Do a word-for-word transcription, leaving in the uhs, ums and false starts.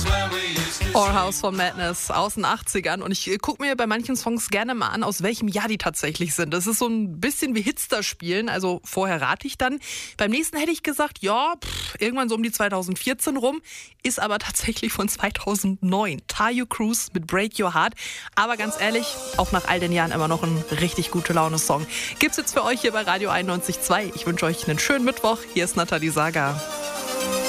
Our House von Madness aus den achtzigern. Und ich gucke mir bei manchen Songs gerne mal an, aus welchem Jahr die tatsächlich sind. Das ist so ein bisschen wie Hitster spielen. Also vorher rate ich dann. Beim nächsten hätte ich gesagt, ja, pff, irgendwann so um die zweitausendvierzehn rum. Ist aber tatsächlich von zweitausendneun. Tayo Cruz mit Break Your Heart. Aber ganz ehrlich, auch nach all den Jahren immer noch ein richtig gute Laune-Song. Gibt's jetzt für euch hier bei Radio einundneunzig Komma zwei. Ich wünsche euch einen schönen Mittwoch. Hier ist Nathalie Sager.